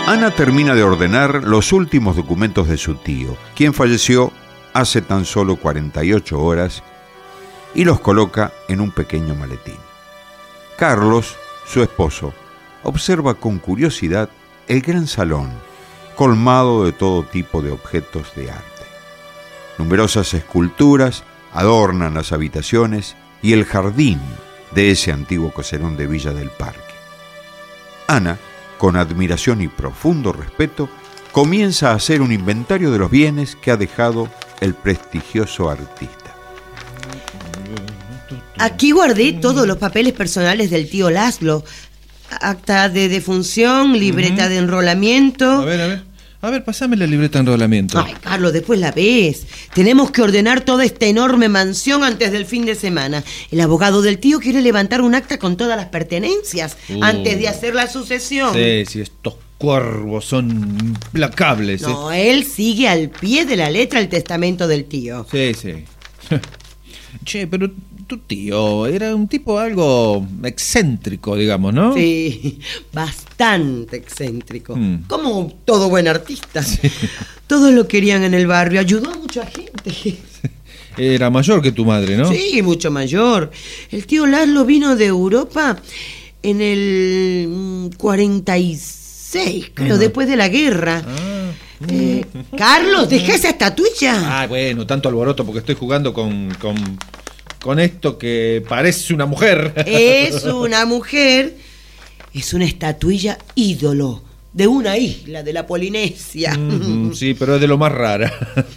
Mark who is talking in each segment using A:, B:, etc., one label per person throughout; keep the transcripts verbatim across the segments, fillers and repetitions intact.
A: Ana termina de ordenar los últimos documentos de su tío, quien falleció hace tan solo cuarenta y ocho horas, y los coloca en un pequeño maletín. Carlos, su esposo, observa con curiosidad el gran salón, colmado de todo tipo de objetos de arte. Numerosas esculturas adornan las habitaciones y el jardín de ese antiguo caserón de Villa del Parque. Ana, con admiración y profundo respeto, comienza a hacer un inventario de los bienes que ha dejado el prestigioso artista.
B: Aquí guardé todos los papeles personales del tío Laszlo. Acta de defunción, libreta uh-huh. de enrolamiento.
C: A ver, a ver. A ver, pasame la libreta de enrolamiento.
B: Ay, Carlos, después la ves. Tenemos que ordenar toda esta enorme mansión antes del fin de semana. El abogado del tío quiere levantar un acta con todas las pertenencias uh. antes de hacer la sucesión.
C: Sí, sí, estos cuervos son implacables.
B: No,
C: ¿eh?
B: Él sigue al pie de la letra el testamento del tío.
C: Sí, sí. Che, pero tu tío era un tipo algo excéntrico, digamos, ¿no?
B: Sí, bastante excéntrico.
C: Mm.
B: Como todo buen artista.
C: Sí.
B: Todos lo querían en el barrio, ayudó a mucha gente. Sí.
C: Era mayor que tu madre, ¿no?
B: Sí, mucho mayor. El tío Laszlo vino de Europa en el cuarenta y seis, creo, uh-huh. después de la guerra. Ah. Eh, Carlos, deja esa estatuilla.
C: Ah, bueno, tanto alboroto porque estoy jugando con, con, con esto que parece una mujer.
B: Es una mujer. Es una estatuilla ídolo de una isla de la Polinesia.
C: Mm, sí, pero es de lo más rara.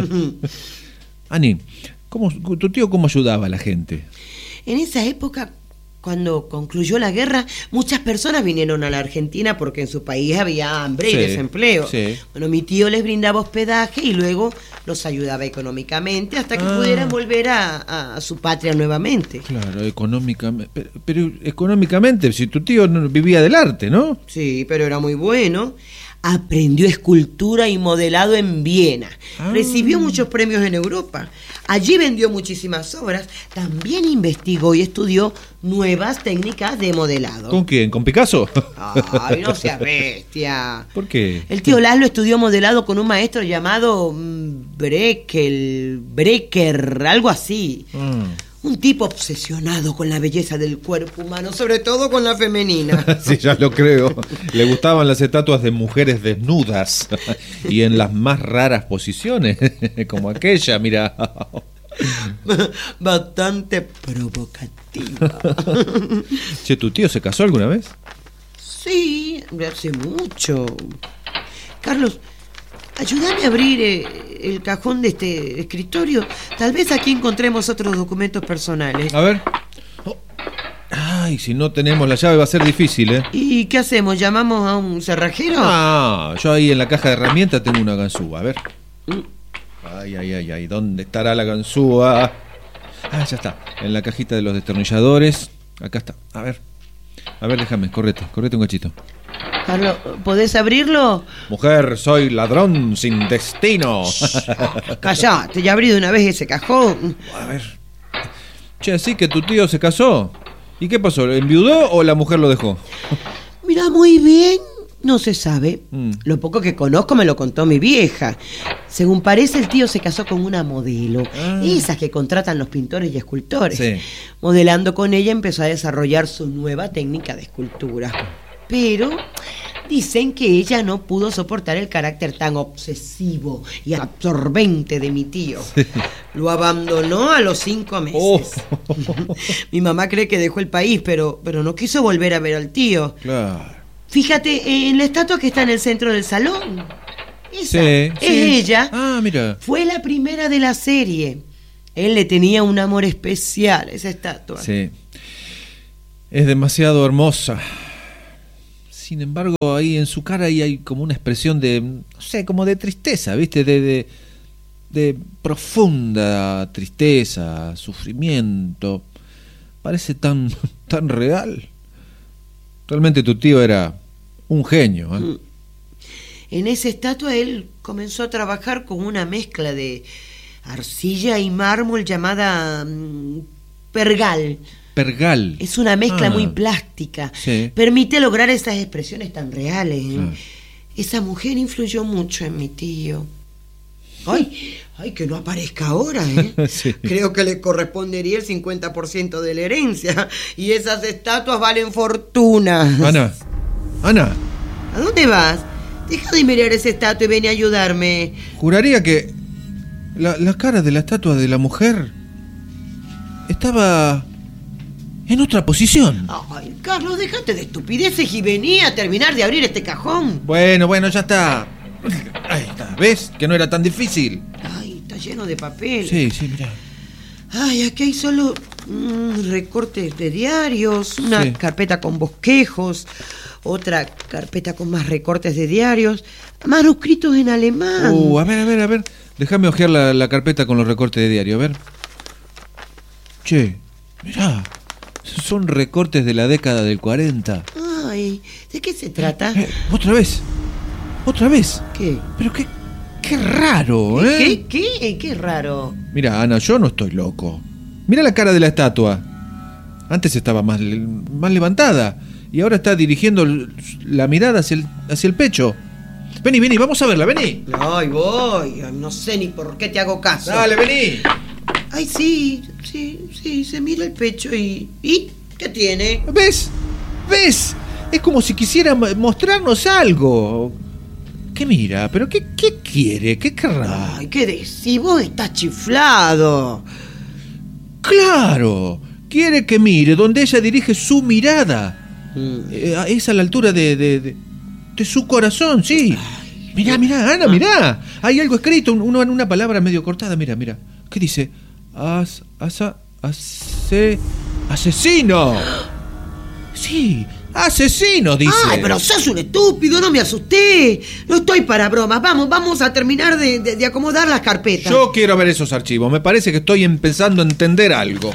C: Ani, ¿cómo, tu tío cómo ayudaba a la gente?
B: En esa época, cuando concluyó la guerra, muchas personas vinieron a la Argentina porque en su país había hambre sí, y desempleo. Sí. Bueno, mi tío les brindaba hospedaje y luego los ayudaba económicamente hasta que ah. pudieran volver a, a, a su patria nuevamente.
C: Claro, económicamente. Pero, pero económicamente, si tu tío no vivía del arte, ¿no?
B: Sí, pero era muy bueno. Aprendió escultura y modelado en Viena. Ah. Recibió muchos premios en Europa. Allí vendió muchísimas obras. También investigó y estudió nuevas técnicas de modelado.
C: ¿Con quién? ¿Con Picasso?
B: Ay, no seas bestia.
C: ¿Por qué?
B: El tío Laszlo estudió modelado con un maestro llamado Breckel, Brecker, algo así. Ah. Un tipo obsesionado con la belleza del cuerpo humano, sobre todo con la femenina.
C: Sí, ya lo creo. Le gustaban las estatuas de mujeres desnudas y en las más raras posiciones, como aquella, mira.
B: Bastante provocativa.
C: Che, ¿tu tío se casó alguna vez?
B: Sí, hace mucho. Carlos, ayúdame a abrir eh, el cajón de este escritorio. Tal vez aquí encontremos otros documentos personales.
C: A ver. Oh. Ay, si no tenemos la llave va a ser difícil, ¿eh?
B: ¿Y qué hacemos? ¿Llamamos a un cerrajero?
C: Ah, yo ahí en la caja de herramientas tengo una ganzúa. A ver. Ay, ay, ay, ay. ¿Dónde estará la ganzúa? Ah, ya está. En la cajita de los destornilladores. Acá está. A ver. A ver, déjame. Correte. Correte un cachito.
B: Carlos, ¿podés abrirlo?
C: Mujer, soy ladrón sin destino.
B: Callate, ya abrí de una vez ese cajón.
C: A ver. Che, así que tu tío se casó. ¿Y qué pasó? ¿Enviudó o la mujer lo dejó?
B: Mira, muy bien, no se sabe.
C: Mm.
B: Lo poco que conozco me lo contó mi vieja. Según parece, el tío se casó con una modelo. Ah. Esas que contratan los pintores y escultores.
C: Sí.
B: Modelando con ella empezó a desarrollar su nueva técnica de escultura. Pero dicen que ella no pudo soportar el carácter tan obsesivo y absorbente de mi tío. Sí. Lo abandonó a los cinco meses. Oh. Mi mamá cree que dejó el país, pero, pero no quiso volver a ver al tío.
C: Claro.
B: Fíjate en la estatua que está en el centro del salón. Esa
C: sí,
B: es
C: sí.
B: ella.
C: Ah, mira.
B: Fue la primera de la serie. Él le tenía un amor especial a esa estatua.
C: Sí. Es demasiado hermosa. Sin embargo, ahí en su cara ahí hay como una expresión de, no sé, como de tristeza, ¿viste? De, de, de profunda tristeza, sufrimiento. Parece tan, tan real. Realmente tu tío era un genio, ¿eh?
B: En esa estatua él comenzó a trabajar con una mezcla de arcilla y mármol llamada um, pergal.
C: Pergal.
B: Es una mezcla
C: ah,
B: muy plástica.
C: Sí.
B: Permite lograr esas expresiones tan reales. ¿eh?
C: Ah.
B: esa mujer influyó mucho en mi tío. Ay, ay, que no aparezca ahora, ¿eh?
C: Sí.
B: Creo que le correspondería el cincuenta por ciento de la herencia. Y esas estatuas valen fortuna.
C: Ana, Ana,
B: ¿A dónde vas? Deja de mirar esa estatua y ven a ayudarme.
C: juraría que la, la cara de la estatua de la mujer estaba en otra posición.
B: Ay, Carlos, déjate de estupideces y vení a terminar de abrir este cajón.
C: Bueno, bueno, ya está. Ahí está, ¿ves? Que no era tan difícil.
B: Ay, está lleno de papel.
C: Sí, sí, mira.
B: Ay, aquí hay solo mm, recortes de diarios, una
C: Sí.
B: carpeta con bosquejos, otra carpeta con más recortes de diarios, manuscritos en alemán.
C: Uh, a ver, a ver, a ver. Déjame ojear la, la carpeta con los recortes de diario, a ver. Che, mirá. Son recortes de la década del cuarenta.
B: Ay, ¿de qué se trata?
C: Eh, otra vez. Otra vez.
B: ¿Qué?
C: Pero qué, qué raro, ¿eh?
B: ¿Qué? ¿Qué? Qué raro.
C: Mira, Ana, yo no estoy loco. Mira la cara de la estatua. Antes estaba más, le- más levantada y ahora está dirigiendo l- la mirada hacia el, hacia el pecho. Vení, vení, vamos a verla, vení.
B: Ay, voy. Ay, no sé ni por qué te hago caso.
C: Dale, vení.
B: Ay, sí, sí, sí, se mira el pecho y... ¿Y? ¿Qué tiene?
C: ¿Ves? ¿Ves? Es como si quisiera mo- mostrarnos algo. ¿Qué mira? ¿Pero qué, qué quiere? ¿Qué querrá?
B: Ay, ¿qué decís? Vos estás chiflado.
C: ¡Claro! Quiere que mire donde ella dirige su mirada.
B: Mm.
C: Eh, es a la altura de, de, de, de su corazón, sí. Mirá, mirá, Ana, mirá. Hay algo escrito, un- uno en una palabra medio cortada. Mira, mira. ¿Qué dice? As, asa, ase, asesino. Sí, asesino, dice.
B: Ay, pero sos un estúpido, no me asusté. No estoy para bromas. Vamos, vamos a terminar de, de- de acomodar las carpetas.
C: Yo quiero ver esos archivos. Me parece que estoy empezando a entender algo.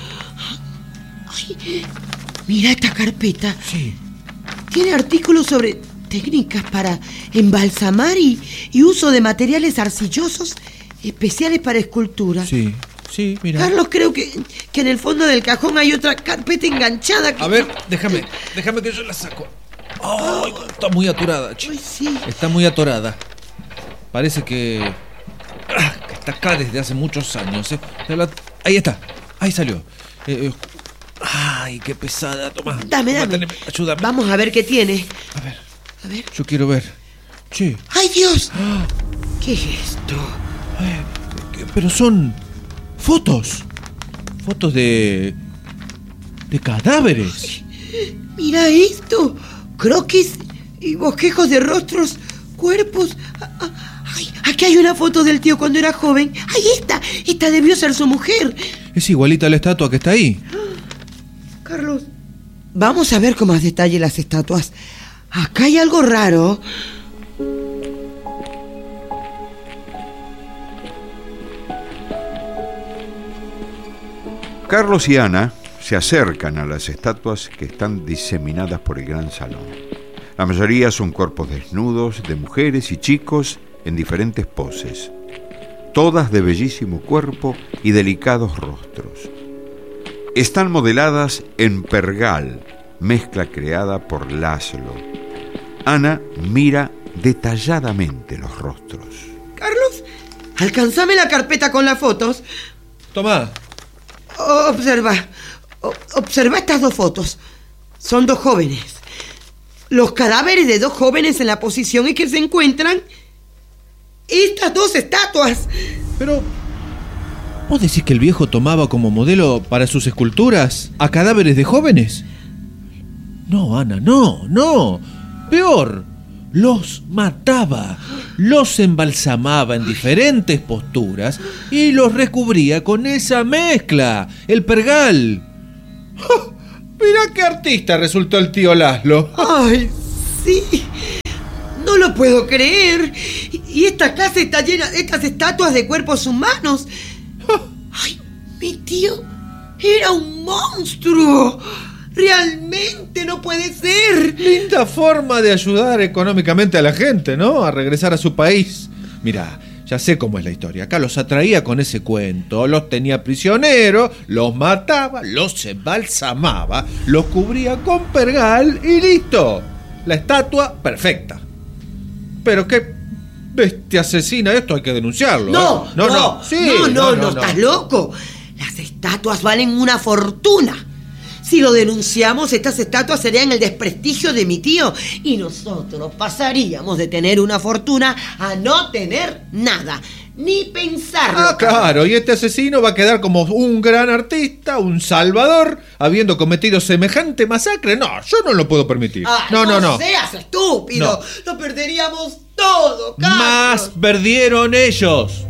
B: Ay, mira esta carpeta.
C: Sí.
B: Tiene artículos sobre técnicas para embalsamar y, y uso de materiales arcillosos especiales para escultura.
C: Sí, sí, mira.
B: Carlos, creo que, que en el fondo del cajón hay otra carpeta enganchada. que-
C: A ver, déjame, déjame que yo la saco. Ay, está muy aturada, chico.
B: Ay, sí.
C: Está muy atorada. Parece que, ah, que está acá desde hace muchos años. ¿eh? La- Ahí está, ahí salió. Eh, eh, Ay, qué pesada. Toma.
B: Dame,
C: toma,
B: dame.
C: teneme, ayúdame.
B: Vamos a ver qué tiene.
C: A ver,
B: A ver.
C: yo quiero ver. Che,
B: ¡Ay, Dios!
C: ah,
B: ¿Qué es esto?
C: eh, que- pero son fotos. Fotos de... de cadáveres.
B: Mira esto. Croquis y bosquejos de rostros, cuerpos. Ah, ah, Ay, aquí hay una foto del tío cuando era joven. ¡Ahí está! Esta debió ser su mujer.
C: Es igualita a la estatua que está ahí.
B: Carlos, vamos a ver con más detalle las estatuas. Acá hay algo raro.
A: Carlos y Ana se acercan a las estatuas que están diseminadas por el gran salón. La mayoría son cuerpos desnudos de mujeres y chicos en diferentes poses, todas de bellísimo cuerpo y delicados rostros. Están modeladas en pergal, mezcla creada por Laszlo. Ana mira detalladamente los rostros.
B: Carlos, alcanzame la carpeta con las fotos.
C: Tomá.
B: Observa, o- observa estas dos fotos. Son dos jóvenes. Los cadáveres de dos jóvenes en la posición en que se encuentran estas dos estatuas.
C: Pero... ¿Vos decís que el viejo tomaba como modelo para sus esculturas a cadáveres de jóvenes? No, Ana, no, no. Peor, los mataba, los embalsamaba en diferentes posturas y los recubría con esa mezcla, el pergal. ¡Oh! Mirá qué artista resultó el tío Laszlo.
B: Ay, sí. No lo puedo creer. Y esta casa está llena de estas estatuas de cuerpos humanos. Ay, mi tío era un monstruo. Realmente no puede ser.
C: Linda forma de ayudar económicamente a la gente, ¿no? A regresar a su país. Mirá, ya sé cómo es la historia. Acá los atraía con ese cuento, los tenía prisioneros, los mataba, los embalsamaba, los cubría con pergal y listo. La estatua perfecta. pero qué bestia asesina, esto hay que denunciarlo.
B: No,
C: ¿eh?
B: no, no,
C: no, sí,
B: no, no,
C: no,
B: no,
C: no,
B: estás
C: no.
B: loco. Las estatuas valen una fortuna. Si lo denunciamos, estas estatuas serían el desprestigio de mi tío y nosotros pasaríamos de tener una fortuna a no tener nada. Ni pensarlo.
C: Ah, claro, y este asesino va a quedar como un gran artista, un salvador, habiendo cometido semejante masacre. No, yo no lo puedo permitir.
B: Ah,
C: no, no, no.
B: seas estúpido.
C: No.
B: Lo perderíamos todo, Carlos.
C: Más perdieron ellos.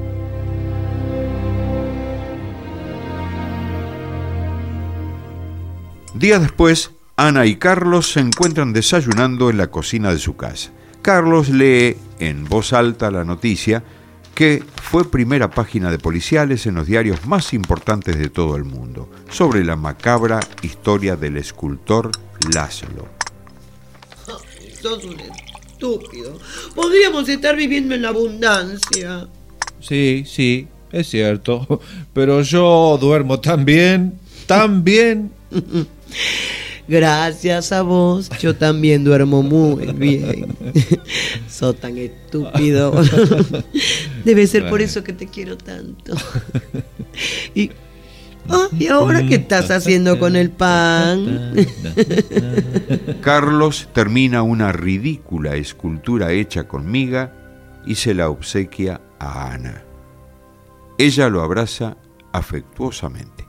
A: Días después, Ana y Carlos se encuentran desayunando en la cocina de su casa. Carlos lee en voz alta la noticia que fue primera página de policiales en los diarios más importantes de todo el mundo, sobre la macabra historia del escultor Laszlo.
B: Ay, sos un estúpido. Podríamos estar viviendo en la abundancia.
C: Sí, sí, es cierto. Pero yo duermo tan bien, tan bien.
B: Gracias a vos, yo también duermo muy bien. Sos tan estúpido. Debe ser por eso que te quiero tanto. Y, ah, ¿y ahora qué estás haciendo con el pan?
A: Carlos termina una ridícula escultura hecha con miga y se la obsequia a Ana. Ella lo abraza afectuosamente.